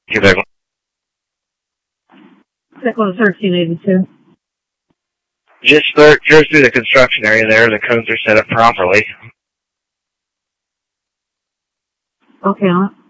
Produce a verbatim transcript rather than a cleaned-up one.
You better That was thirteen eighty-two. just start, go through the construction area there. The cones are set up properly. Okay,